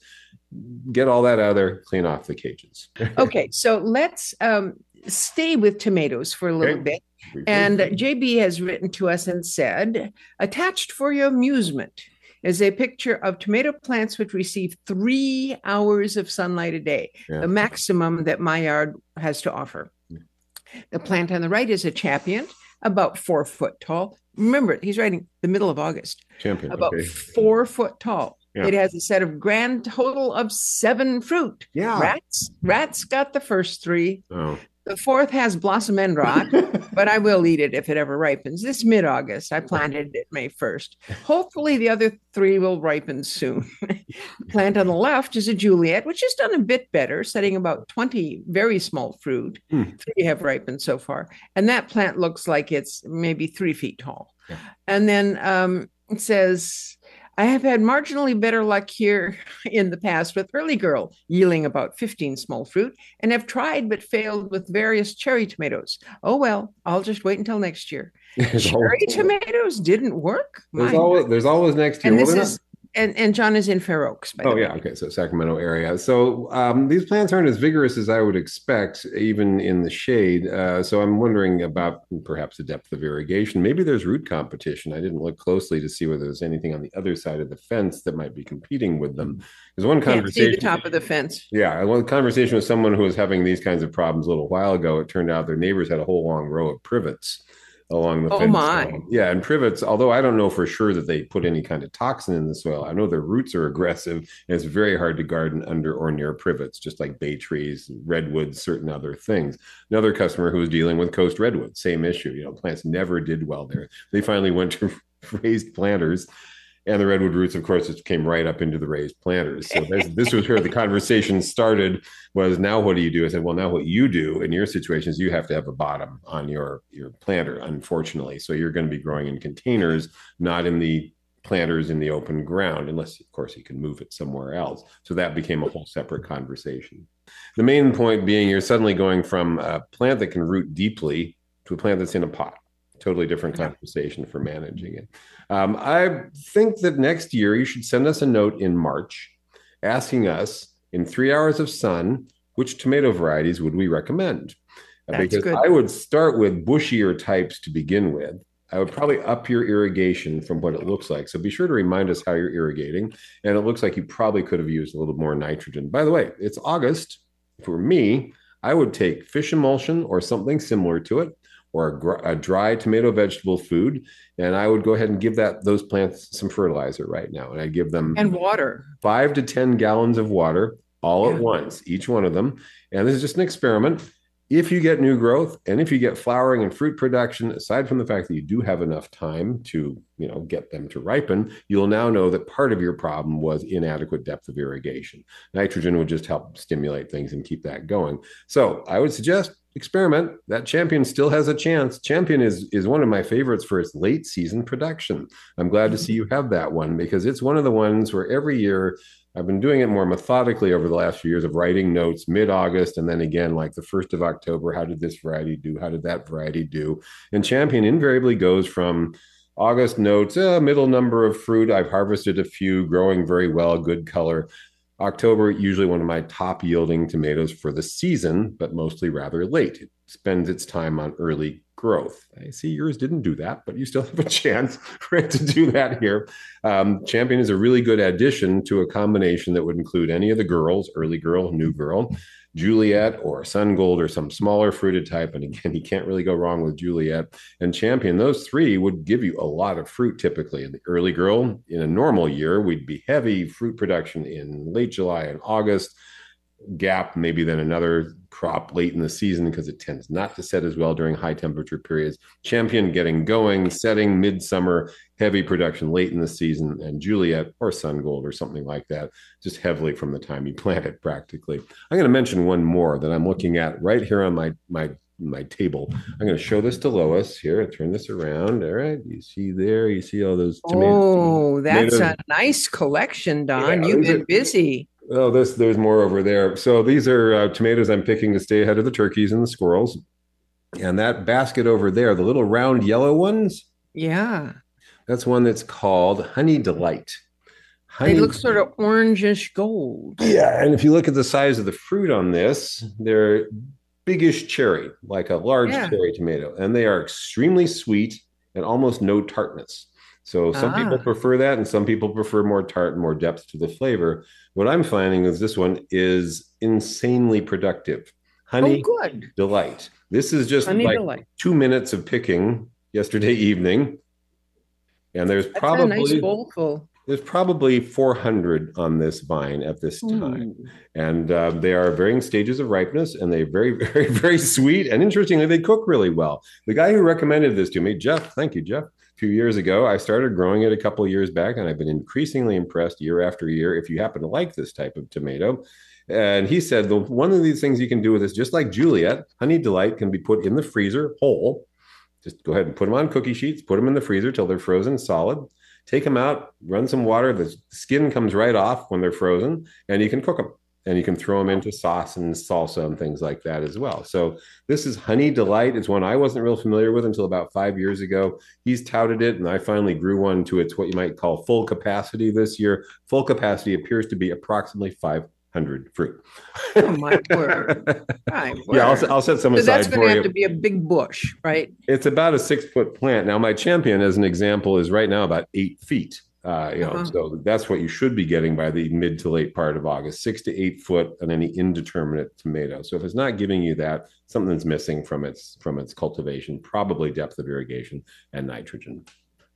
get all that out of there, clean off the cages. Okay, so let's um, stay with tomatoes for a little okay. bit. And J B has written to us and said, attached for your amusement is a picture of tomato plants which receive three hours of sunlight a day, yeah. the maximum that my yard has to offer. The plant on the right is a champion, about four foot tall. Remember, he's writing the middle of August. Champion, about okay. four foot tall. Yeah. It has a set of grand total of seven fruit. Yeah. Rats, rats got the first three. Oh. The fourth has blossom end rot, but I will eat it if it ever ripens. This mid-August, I planted it May first. Hopefully the other three will ripen soon. The plant on the left is a Juliet, which has done a bit better, setting about twenty very small fruit. Hmm. Three have ripened so far. And that plant looks like it's maybe three feet tall. Yeah. And then um, it says, I have had marginally better luck here in the past with Early Girl, yielding about fifteen small fruit, and have tried but failed with various cherry tomatoes. Oh, well, I'll just wait until next year. Cherry tomatoes didn't work? There's always, there's always next year. And, this is, and, and John is in Fair Oaks. By oh, the yeah. way. Okay. So Sacramento area. So um, these plants aren't as vigorous as I would expect, even in the shade. Uh, so I'm wondering about perhaps the depth of irrigation. Maybe there's root competition. I didn't look closely to see whether there's anything on the other side of the fence that might be competing with them. There's one Can't conversation. See the top of the fence. Yeah. One conversation with someone who was having these kinds of problems a little while ago. It turned out their neighbors had a whole long row of privets along the oh fence. my line. Yeah, and privets, although I don't know for sure that they put any kind of toxin in the soil, I know their roots are aggressive, and it's very hard to garden under or near privets, just like bay trees, redwoods, certain other things. Another customer who was dealing with coast redwood, same issue. You know, plants never did well there. They finally went to raised planters, And the redwood roots, of course, just came right up into the raised planters. So this, this was where the conversation started. Was now what do you do? I said, well, now what you do in your situation is you have to have a bottom on your your planter, unfortunately. So you're going to be growing in containers, not in the planters in the open ground, unless, of course, you can move it somewhere else. So that became a whole separate conversation. The main point being you're suddenly going from a plant that can root deeply to a plant that's in a pot. Totally different conversation for managing it. Um, I think that next year you should send us a note in March asking us in three hours of sun, which tomato varieties would we recommend? Uh, because good. I would start with bushier types to begin with. I would probably up your irrigation from what it looks like. So be sure to remind us how you're irrigating. And it looks like you probably could have used a little more nitrogen. By the way, it's August. For me, I would take fish emulsion or something similar to it, or a, a dry tomato vegetable food, and I would go ahead and give that those plants some fertilizer right now. And I'd give them and water, five to ten gallons of water all yeah. at once, each one of them. And this is just an experiment. If you get new growth and if you get flowering and fruit production, aside from the fact that you do have enough time to, you know, get them to ripen, you'll now know that part of your problem was inadequate depth of irrigation. Nitrogen would just help stimulate things and keep that going. So I would suggest experiment. That Champion still has a chance. Champion is is one of my favorites for its late season production. I'm glad to see you have that one because it's one of the ones where every year I've been doing it more methodically over the last few years of writing notes mid-August and then again like the first of October. How did this variety do? How did that variety do? And Champion invariably goes from August notes, uh, middle number of fruit. I've harvested a few, growing very well, good color. October, usually one of my top yielding tomatoes for the season, but mostly rather late. It spends its time on early growth. I see yours didn't do that, but you still have a chance for it to do that here. Um, Champion is a really good addition to a combination that would include any of the girls, early girl, new girl, Juliet or Sun Gold or some smaller fruited type. And again, you can't really go wrong with Juliet and Champion. Those three would give you a lot of fruit typically. In the early girl, in a normal year, we'd be heavy fruit production in late July and August. Gap, maybe then another crop late in the season because it tends not to set as well during high temperature periods. Champion getting going, setting midsummer, heavy production late in the season, and Juliet or Sun Gold or something like that, just heavily from the time you plant it practically. I'm going to mention one more that I'm looking at right here on my my my table. I'm going to show this to Lois here. Turn this around. All right. You see there, you see all those tomatoes. Oh, that's tomatoes. A nice collection, Don. Yeah, You've been are, busy. Oh, this, there's more over there. So these are uh, tomatoes I'm picking to stay ahead of the turkeys and the squirrels. And that basket over there, the little round yellow ones. Yeah. That's one that's called Honey Delight. Honey, they look sort of orangish gold. Yeah. And if you look at the size of the fruit on this, they're biggish cherry, like a large yeah. cherry tomato. And they are extremely sweet and almost no tartness. So some ah. people prefer that, and some people prefer more tart and more depth to the flavor. What I'm finding is this one is insanely productive. Honey oh, good. Delight. This is just Honey like Delight. two minutes of picking yesterday evening. And there's That's probably a nice bowl full. There's probably four hundred on this vine at this time. Mm. And uh, they are varying stages of ripeness, and they're very, very, very sweet. And interestingly, they cook really well. The guy who recommended this to me, Jeff, thank you, Jeff, a few years ago, I started growing it a couple of years back, and I've been increasingly impressed year after year if you happen to like this type of tomato. And he said, the, one of these things you can do with this, just like Juliet, Honey Delight can be put in the freezer whole. Just go ahead and put them on cookie sheets, put them in the freezer till they're frozen solid. Take them out, run some water. The skin comes right off when they're frozen, and you can cook them. And you can throw them into sauce and salsa and things like that as well. So this is Honey Delight. It's one I wasn't real familiar with until about five years ago. He's touted it, and I finally grew one to its what you might call full capacity this year. Full capacity appears to be approximately five hundred fruit. Oh, my word. My word. Yeah, I'll, I'll set some so aside that's going to have to be a big bush, right? It's about a six-foot plant. Now, my Champion, as an example, is right now about eight feet. Uh, you know, uh-huh. So that's what you should be getting by the mid to late part of August, six to eight foot on any indeterminate tomato. So if it's not giving you that, something's missing from its from its cultivation, probably depth of irrigation and nitrogen.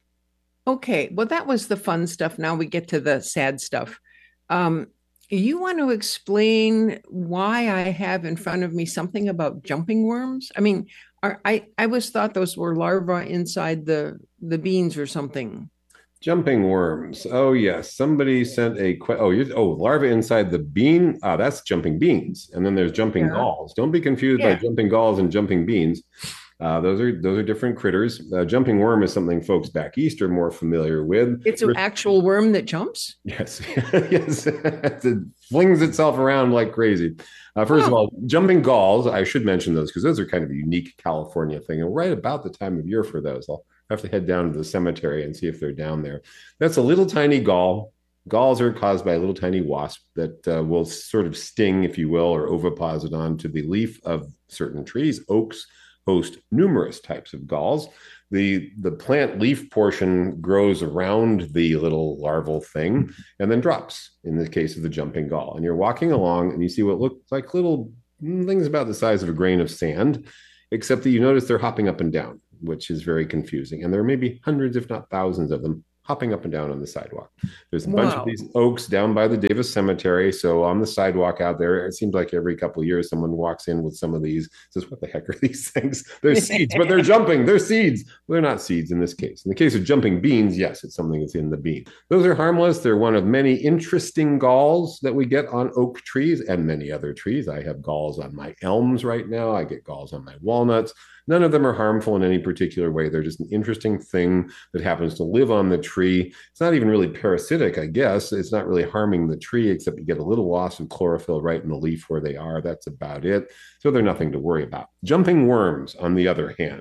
Okay, well, that was the fun stuff. Now we get to the sad stuff. Um, you want to explain why I have in front of me something about jumping worms? I mean, are, I I always thought those were larvae inside the the beans or something. Jumping worms. Oh yes, somebody sent a que- oh you oh larva inside the bean. Ah, that's jumping beans, and then there's jumping Yeah. galls. Don't be confused by Yeah. jumping galls and jumping beans. Uh, those are those are different critters. Uh, jumping worm is something folks back east are more familiar with. It's an actual worm that jumps. Yes, yes, it flings itself around like crazy. Uh, first of Oh, all, jumping galls, I should mention those because those are kind of a unique California thing. And right about the time of year for those, I'll have to head down to the cemetery and see if they're down there. That's a little tiny gall. Galls are caused by a little tiny wasp that uh, will sort of sting, if you will, or oviposit onto the leaf of certain trees. Oaks host numerous types of galls. The, the plant leaf portion grows around the little larval thing and then drops in the case of the jumping gall. And you're walking along and you see what look like little things about the size of a grain of sand, except that you notice they're hopping up and down, which is very confusing. And there may be hundreds, if not thousands of them hopping up and down on the sidewalk. There's a bunch of wow. these oaks down by the Davis Cemetery. So on the sidewalk out there, it seems like every couple of years someone walks in with some of these, says, what the heck are these things? They're seeds, but they're jumping. They're seeds. Well, they're not seeds in this case. In the case of jumping beans, yes, it's something that's in the bean. Those are harmless. They're one of many interesting galls that we get on oak trees and many other trees. I have galls on my elms right now. I get galls on my walnuts. None of them are harmful in any particular way. They're just an interesting thing that happens to live on the tree. It's not even really parasitic, I guess. It's not really harming the tree, except you get a little loss of chlorophyll right in the leaf where they are. That's about it. So they're nothing to worry about. Jumping worms, on the other hand,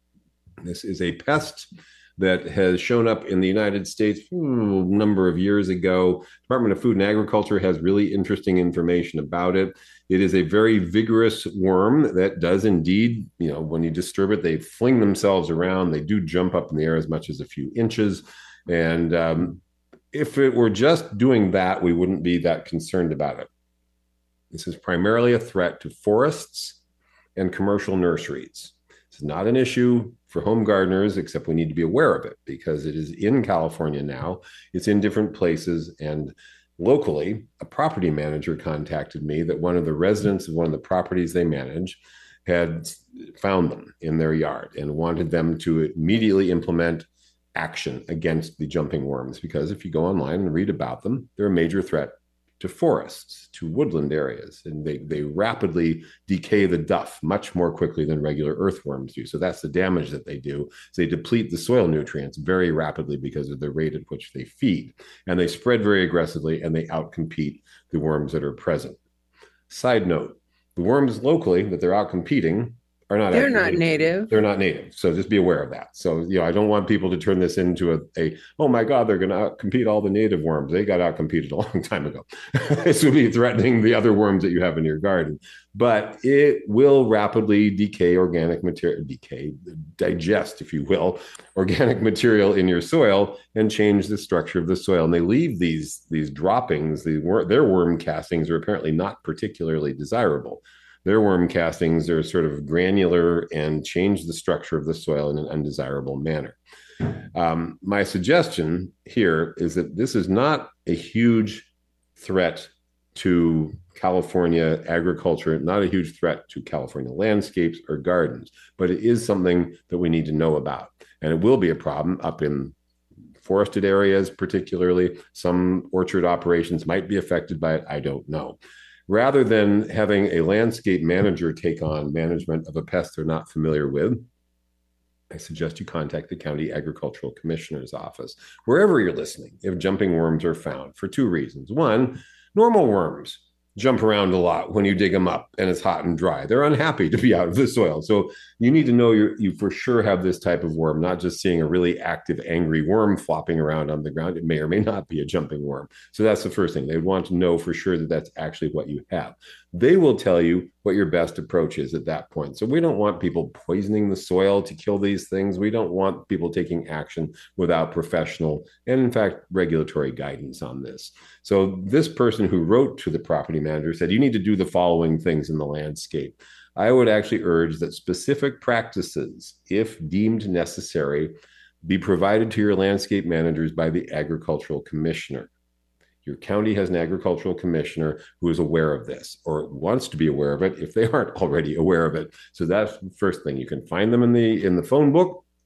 this is a pest that has shown up in the United States hmm, a number of years ago. Department of Food and Agriculture has really interesting information about it. It is a very vigorous worm that does indeed, you know, when you disturb it, they fling themselves around. They do jump up in the air as much as a few inches. And um, if it were just doing that, we wouldn't be that concerned about it. This is primarily a threat to forests and commercial nurseries. It's not an issue for home gardeners, except we need to be aware of it because it is in California now. It's in different places. And locally, a property manager contacted me that one of the residents of one of the properties they manage had found them in their yard and wanted them to immediately implement action against the jumping worms, because if you go online and read about them, they're a major threat to forests, to woodland areas, and they, they rapidly decay the duff much more quickly than regular earthworms do. So that's the damage that they do. So they deplete the soil nutrients very rapidly because of the rate at which they feed. And they spread very aggressively and they outcompete the worms that are present. Side note, the worms locally that they're outcompeting are not They're not native. native. They're not native. So just be aware of that. So, you know, I don't want people to turn this into a, a oh my God, they're going to compete all the native worms. They got out competed a long time ago. This would be threatening the other worms that you have in your garden. But it will rapidly decay organic material, decay, digest, if you will, organic material in your soil and change the structure of the soil. And they leave these, these droppings, the, their worm castings are apparently not particularly desirable. Their worm castings are sort of granular and change the structure of the soil in an undesirable manner. Um, my suggestion here is that this is not a huge threat to California agriculture, not a huge threat to California landscapes or gardens, but it is something that we need to know about. And it will be a problem up in forested areas, particularly. Some orchard operations might be affected by it. I don't know. Rather than having a landscape manager take on management of a pest they're not familiar with, I suggest you contact the county agricultural commissioner's office, wherever you're listening, if jumping worms are found, for two reasons. One, normal worms jump around a lot when you dig them up and it's hot and dry. They're unhappy to be out of the soil. So you need to know you're, you for sure have this type of worm, not just seeing a really active, angry worm flopping around on the ground. It may or may not be a jumping worm. So that's the first thing. They want to know for sure that that's actually what you have. They will tell you what your best approach is at that point. So we don't want people poisoning the soil to kill these things. We don't want people taking action without professional and, in fact, regulatory guidance on this. So this person who wrote to the property manager said, you need to do the following things in the landscape. I would actually urge that specific practices, if deemed necessary, be provided to your landscape managers by the agricultural commissioner. Your county has an agricultural commissioner who is aware of this or wants to be aware of it if they aren't already aware of it. So that's the first thing. You can find them in the in the phone book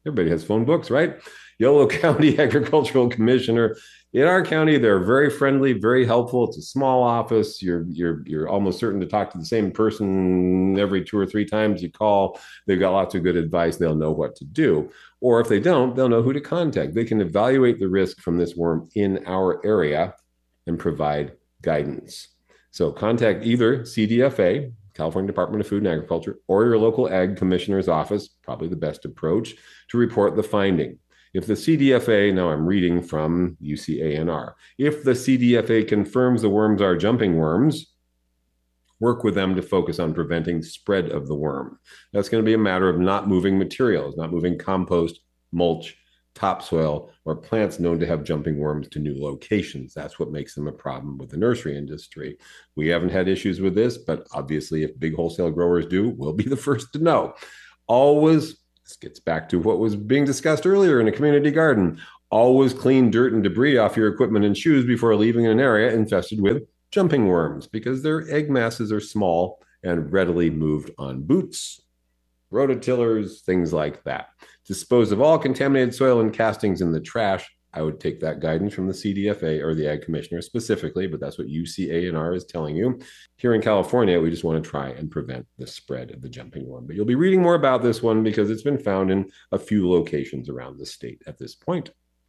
Everybody has phone books, right? Yolo County Agricultural Commissioner. In our county, they're very friendly, very helpful. It's a small office. You're you're you're almost certain to talk to the same person every two or three times you call. They've got lots of good advice. They'll know what to do. Or if they don't, they'll know who to contact. They can evaluate the risk from this worm in our area and provide guidance. So contact either C D F A, California Department of Food and Agriculture, or your local ag commissioner's office, probably the best approach, to report the finding. If the C D F A, now I'm reading from U C A N R, if the C D F A confirms the worms are jumping worms, work with them to focus on preventing the spread of the worm. That's going to be a matter of not moving materials, not moving compost, mulch, topsoil, or plants known to have jumping worms to new locations. That's what makes them a problem with the nursery industry. We haven't had issues with this, but obviously if big wholesale growers do, we'll be the first to know. Always, this gets back to what was being discussed earlier in a community garden, always clean dirt and debris off your equipment and shoes before leaving an area infested with jumping worms, because their egg masses are small and readily moved on boots, rototillers, things like that. Dispose of all contaminated soil and castings in the trash. I would take that guidance from the C D F A or the Ag Commissioner specifically, but that's what U C A N R is telling you. Here in California, we just want to try and prevent the spread of the jumping worm. But you'll be reading more about this one because it's been found in a few locations around the state at this point.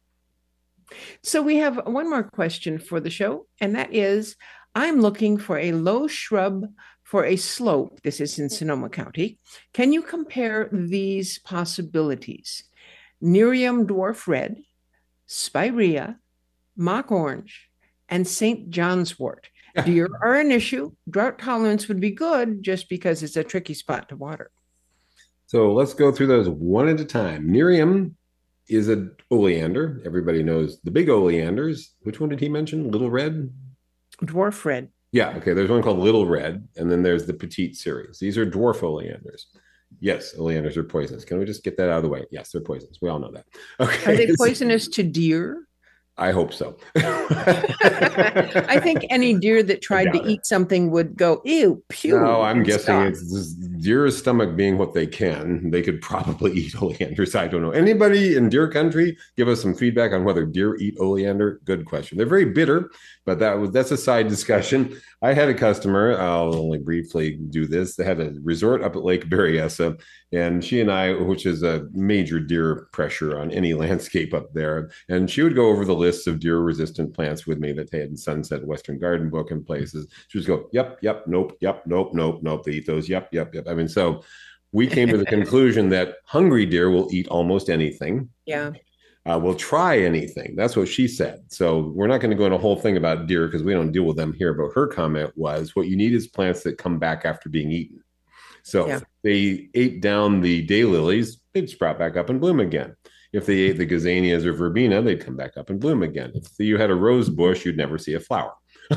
So we have one more question for the show, and that is, I'm looking for a low shrub for a slope. This is in Sonoma County. Can you compare these possibilities? Nerium dwarf red, spirea, mock orange, and Saint John's wort. Deer are an issue. Drought tolerance would be good just because it's a tricky spot to water. So let's go through those one at a time. Nerium is a oleander. Everybody knows the big oleanders. Which one did he mention? Little red? Dwarf red. Yeah, okay. There's one called Little Red, and then there's the Petite series. These are dwarf oleanders. Yes, oleanders are poisonous. Can we just get that out of the way? Yes, they're poisonous. We all know that. Okay. Are they poisonous to deer? I hope so. I think any deer that tried to eat something would go, ew, pew. No, I'm guessing stop. It's this deer's stomach being what they can. They could probably eat oleanders. I don't know. Anybody in deer country, give us some feedback on whether deer eat oleander. Good question. They're very bitter, but that was that's a side discussion. I had a customer, I'll only briefly do this. They had a resort up at Lake Berryessa, and she and I, which is a major deer pressure on any landscape up there, and she would go over the lists of deer-resistant plants with me that they had in Sunset Western Garden Book and places. She would go, yep, yep, nope, yep, nope, nope, nope. They eat those, yep, yep, yep. I mean, so we came to the conclusion that hungry deer will eat almost anything. Yeah. Uh, we'll try anything. That's what she said. So we're not going to go into a whole thing about deer because we don't deal with them here. But her comment was, what you need is plants that come back after being eaten. So yeah. If they ate down the daylilies, they'd sprout back up and bloom again. If they ate the gazanias or verbena, they'd come back up and bloom again. If you had a rose bush, you'd never see a flower.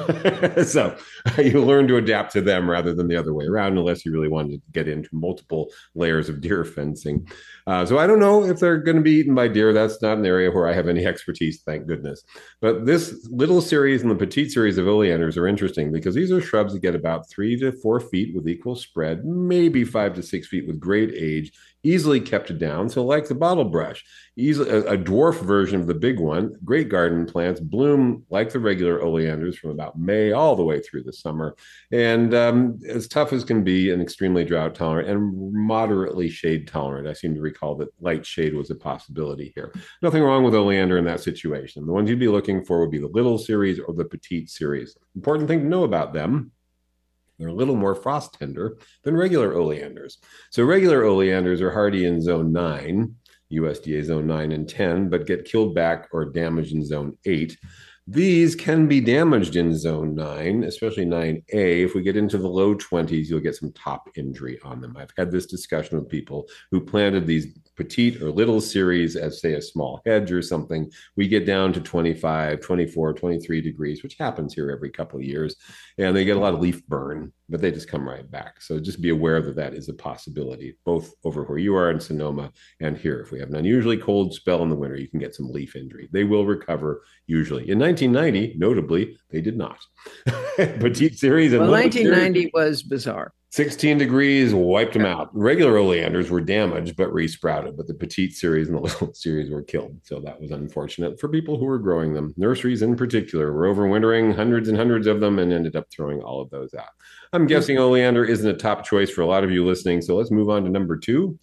So you learn to adapt to them rather than the other way around, unless you really wanted to get into multiple layers of deer fencing. Uh, so I don't know if they're going to be eaten by deer. That's not an area where I have any expertise, thank goodness. But this little series and the petite series of oleanders are interesting because these are shrubs that get about three to four feet with equal spread, maybe five to six feet with great age, easily kept down. So like the bottle brush, easily a, a dwarf version of the big one. Great garden plants bloom like the regular oleanders from about May all the way through the summer, and um, as tough as can be, and extremely drought tolerant and moderately shade tolerant. I seem to recall that light shade was a possibility here. Nothing wrong with oleander in that situation. The ones you'd be looking for would be the little series or the petite series. Important thing to know about them: they're a little more frost tender than regular oleanders. So regular oleanders are hardy in zone nine, U S D A zone nine and ten, but get killed back or damaged in zone eight. These can be damaged in zone nine, especially nine A. If we get into the low twenties, you'll get some top injury on them. I've had this discussion with people who planted these petite or little series as, say, a small hedge or something. We get down to twenty-five, twenty-four, twenty-three degrees, which happens here every couple of years, and they get a lot of leaf burn, but they just come right back. So just be aware that that is a possibility, both over where you are in Sonoma and here. If we have an unusually cold spell in the winter, you can get some leaf injury. They will recover usually. In nineteen ninety, notably, they did not. Petite series and well, nineteen ninety series was bizarre. sixteen degrees wiped them out. Regular oleanders were damaged but resprouted, but the petite series and the little series were killed. So that was unfortunate for people who were growing them. Nurseries in particular were overwintering hundreds and hundreds of them and ended up throwing all of those out. I'm guessing oleander isn't a top choice for a lot of you listening. So let's move on to number two.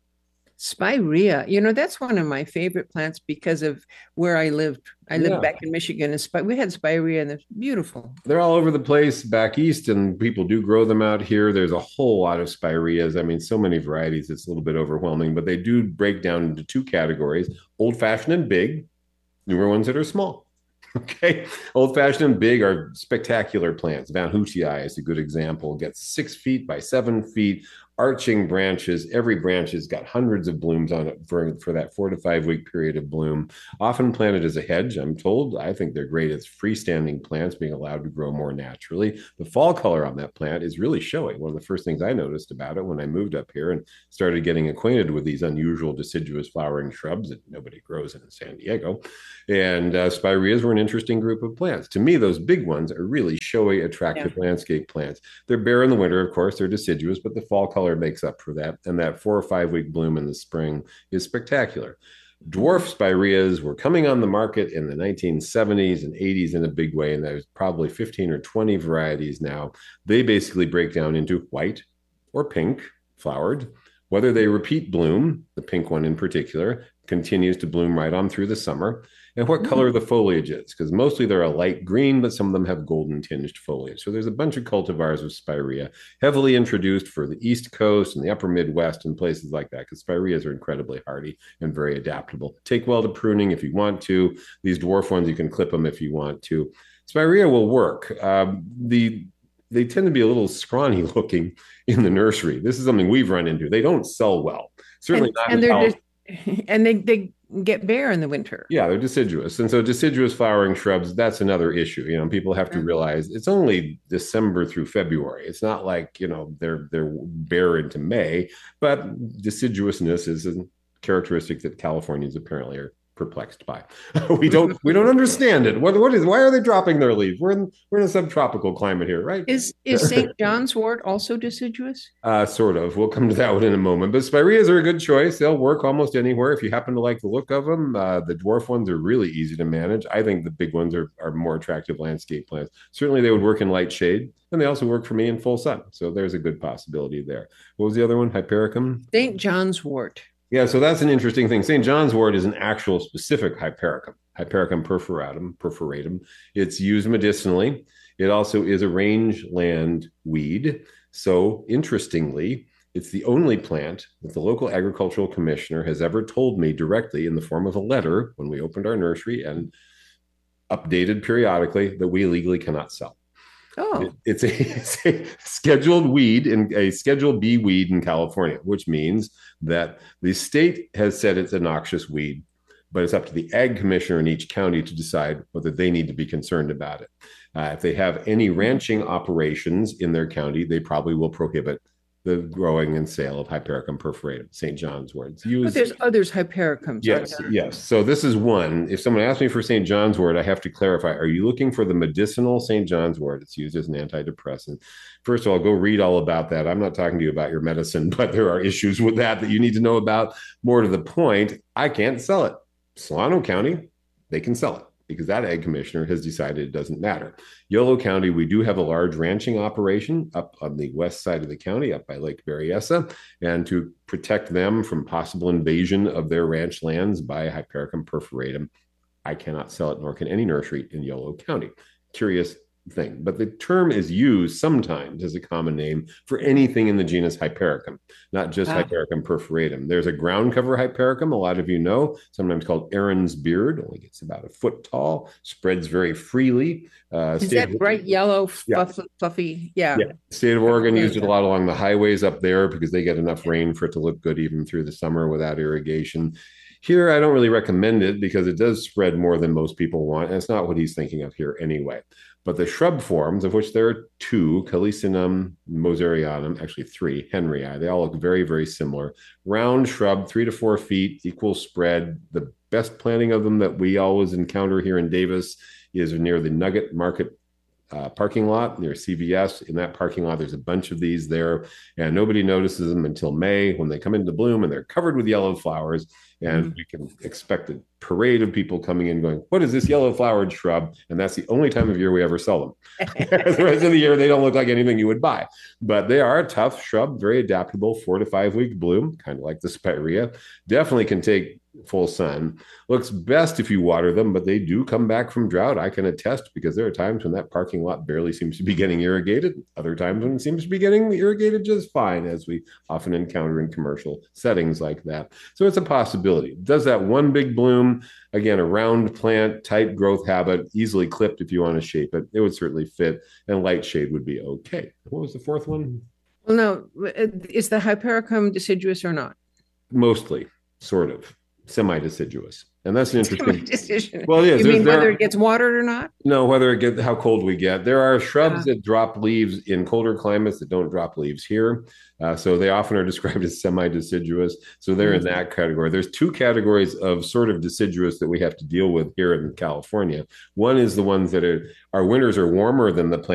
Spirea, you know, that's one of my favorite plants because of where I lived. I lived yeah. back in Michigan, and we had spirea, and they're beautiful. They're all over the place back east, and people do grow them out here. There's a whole lot of spireas. I mean, so many varieties, it's a little bit overwhelming, but they do break down into two categories: old-fashioned and big, newer ones that are small. Okay, old-fashioned and big are spectacular plants. Van Houtii is a good example. It gets six feet by seven feet, arching branches. Every branch has got hundreds of blooms on it for, for that four to five week period of bloom. Often planted as a hedge, I'm told. I think they're great as freestanding plants, being allowed to grow more naturally. The fall color on that plant is really showy. One of the first things I noticed about it when I moved up here and started getting acquainted with these unusual deciduous flowering shrubs that nobody grows in San Diego. And uh, spireas were an interesting group of plants. To me, those big ones are really showy, attractive yeah. landscape plants. They're bare in the winter, of course. They're deciduous, but the fall color makes up for that. And that four or five week bloom in the spring is spectacular. Dwarf spireas were coming on the market in the nineteen seventies and eighties in a big way. And there's probably fifteen or twenty varieties now. They basically break down into white or pink flowered. Whether they repeat bloom, the pink one in particular, continues to bloom right on through the summer, and what color the foliage is, because mostly they're a light green, but some of them have golden tinged foliage. So there's a bunch of cultivars of spirea, heavily introduced for the East Coast and the upper Midwest and places like that, because spireas are incredibly hardy and very adaptable. Take well to pruning if you want to. These dwarf ones, you can clip them if you want to. Spirea will work. Um, the They tend to be a little scrawny looking in the nursery. This is something we've run into. They don't sell well. Certainly and, not. And they're just, and they, they get bare in the winter. Yeah, they're deciduous. And so deciduous flowering shrubs, that's another issue. You know, people have to realize it's only December through February. It's not like, you know, they're they're bare into May, but deciduousness is a characteristic that Californians apparently are perplexed by. we don't we don't understand it. What what is why are they dropping their leaves? We're in we're in a subtropical climate here, right? Is is Saint John's wort also deciduous? Uh sort of. We'll come to that one in a moment. But spireas are a good choice. They'll work almost anywhere if you happen to like the look of them. Uh, the dwarf ones are really easy to manage. I think the big ones are are more attractive landscape plants. Certainly they would work in light shade, and they also work for me in full sun. So there's a good possibility there. What was the other one? Hypericum? Saint John's wort. Yeah, so that's an interesting thing. Saint John's wort is an actual specific hypericum, Hypericum perforatum, perforatum. It's used medicinally. It also is a rangeland weed. So interestingly, it's the only plant that the local agricultural commissioner has ever told me directly in the form of a letter when we opened our nursery and updated periodically that we legally cannot sell. Oh, it, it's, a, it's a scheduled weed in a Schedule B weed in California, which means that the state has said it's a noxious weed, but it's up to the ag commissioner in each county to decide whether they need to be concerned about it. Uh, if they have any ranching operations in their county, they probably will prohibit the growing and sale of Hypericum perforatum, Saint John's wort. Used, but there's others Hypericums. Yes, yes. So this is one. If someone asks me for Saint John's wort, I have to clarify, are you looking for the medicinal Saint John's wort? It's used as an antidepressant. First of all, go read all about that. I'm not talking to you about your medicine, but there are issues with that that you need to know about. More to the point, I can't sell it. Solano County, they can sell it, because that ag commissioner has decided it doesn't matter. Yolo County, we do have a large ranching operation up on the west side of the county, up by Lake Berryessa, and to protect them from possible invasion of their ranch lands by Hypericum perforatum, I cannot sell it, nor can any nursery in Yolo County. Curious thing, but the term is used sometimes as a common name for anything in the genus Hypericum, not just wow. Hypericum perforatum. There's a ground cover Hypericum, a lot of you know, sometimes called Aaron's beard, only gets about a foot tall, spreads very freely. Uh, is that bright yellow, fluff, yeah. fluffy? Yeah. yeah. State of Oregon used it a lot along the highways up there because they get enough rain for it to look good even through the summer without irrigation. Here, I don't really recommend it because it does spread more than most people want, and it's not what he's thinking of here anyway. But the shrub forms, of which there are two, Calicinum moserianum, actually three, Henryi, they all look very, very similar. Round shrub, three to four feet, equal spread. The best planting of them that we always encounter here in Davis is near the Nugget Market uh, parking lot near C V S. In that parking lot, there's a bunch of these there, and nobody notices them until May when they come into bloom and they're covered with yellow flowers. And mm-hmm. we can expect a parade of people coming in going, what is this yellow flowered shrub? And that's the only time of year we ever sell them. The rest of the year, they don't look like anything you would buy. But they are a tough shrub, very adaptable, four to five week bloom, kind of like the spirea. Definitely can take full sun. Looks best if you water them, but they do come back from drought. I can attest, because there are times when that parking lot barely seems to be getting irrigated. Other times when it seems to be getting irrigated just fine, as we often encounter in commercial settings like that. So it's a possibility. Does that one big bloom, again, a round plant, tight growth habit, easily clipped if you want to shape it, it would certainly fit, and light shade would be okay. What was the fourth one? Well, no, is the Hypericum deciduous or not? Mostly, sort of. Semi-deciduous, and that's an interesting decision. Well, it is. You mean there, whether it gets watered or not? No, whether it gets how cold we get. There are shrubs yeah. that drop leaves in colder climates that don't drop leaves here, uh, so they often are described as semi-deciduous. So they're mm-hmm. in that category. There's two categories of sort of deciduous that we have to deal with here in California. One is the ones that are our winters are warmer than the plant